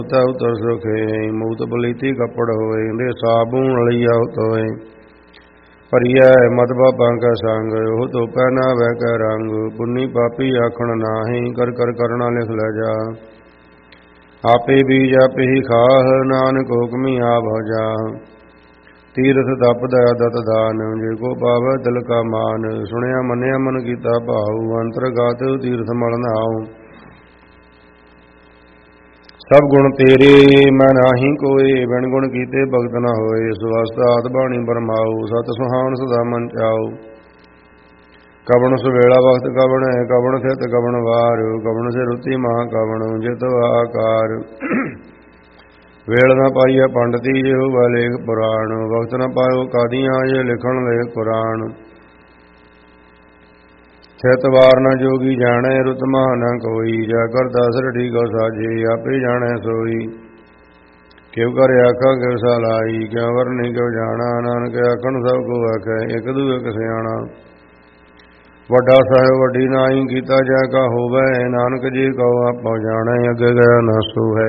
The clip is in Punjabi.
ਉਤਰ ਸੁਖੇ ਮੂਤ ਬਲੀਤੀ ਕੱਪੜ ਹੋਏ ਦੇ ਸਾਬੂਨ ਲਈਆ ਹੋਏ ਭਰੀਐ ਮਤ ਬਾਪਾਂ ਕੈ ਸੰਗ ਉਹ ਧੋਪੈ ਨਾ ਵੈ ਕੈ ਰੰਗ ਪੁੰਨੀ ਪਾਪੀ ਆਖਣ ਨਾਹੀ ਕਰ ਕਰ ਕਰਣਾ ਲਿਖ ਲੈ ਜਾ ਆਪੇ ਬੀਜ ਆਪੇ ਹੀ ਖਾਹ ਨਾਨਕ ਹੁਕਮੀ ਆਪ ਹੋ ਜਾ ਤੀਰਥ ਤਪ ਦਇਆ ਦਤ ਦਾਨ ਜੇ ਕੋ ਪਾਵੈ ਦਿਲ ਕਾ ਮਾਨ ਸੁਣਿਆ ਮੰਨਿਆ ਮਨ ਕੀਤਾ ਭਾਉ ਅੰਤਰਗਤ ਤੀਰਥ ਮਲ ਨਾਉ ਸਭ ਗੁਣ ਤੇਰੇ ਮੈਂ ਨਾਹੀ ਕੋਏ ਬਿਨ ਗੁਣ ਕੀਤੇ ਭਗਤ ਨਾ ਹੋਏ ਸੁਵਸਤਾਤ ਬਾਣੀ ਬਰਮਾਉ ਸਤ ਸੁਹਾਵਨ ਸਦਾ ਮਨ ਚਾਉ ਕਵਣ ਸੁਵੇਲਾ ਵਕਤ ਕਵਣ ਹੈ ਕਵਣ ਥਿਤ ਕਵਣ ਵਾਰ ਕਵਣ ਸੇ ਰੁਤੀ ਮਹਾ ਕਵਣ ਜਿਤ ਆਕਾਰ ਵੇਲ ਨਾ ਪਾਈਐ ਪੰਡਤੀ ਜਿਹੋ ਲੇਖ ਪੁਰਾਣ ਵਕਤ ਨਾ ਪਾਇਓ ਕਾਦੀਆਂ ਜੇ ਲਿਖਣ ਲੇਖ ਕੁਰਾਨ ਥਿਤ ਵਾਰ ਨਾ ਜੋਗੀ ਜਾਣੈ ਰੁਤ ਮਹਾ ਨਾ ਕੋਈ ਜਾ ਕਰ ਦਸਰਠੀ ਕੋ ਸਾਜੇ ਆਪੇ ਜਾਣੈ ਸੋਈ ਕਿਉ ਕਰ ਆਖਾਂ ਕਿਉ ਸਲਾਈ ਕਿਉ ਵਰਨੀ ਕਿਉ ਜਾਣਾ ਨਾਨਕ ਆਖਣ ਸਭ ਕੋ ਆਖੈ ਇਕ ਦੂਏ ਕ ਸਿਆਣਾ ਵੱਡਾ ਸਾਹਿਬ ਵੱਡੀ ਨਾਹੀ ਕੀਤਾ ਜੈ ਕਾ ਹੋਵੈ ਨਾਨਕ ਜੀ ਕਉ ਆਪੋ ਜਾਣੈ ਅੱਗੇ ਗਿਆ ਨਾ ਸੋ ਹੈ